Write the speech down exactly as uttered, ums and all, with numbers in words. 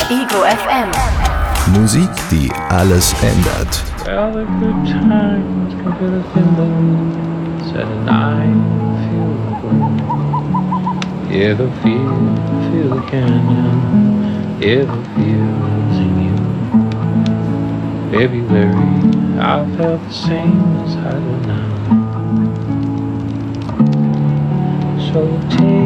Ego F M. Musik, die alles ändert. Well, the good times can feel the thin said and I feel the glow. Yeah, the feel, feel the canyon. Yeah, the feels in you. February, I felt the same as I do now. So take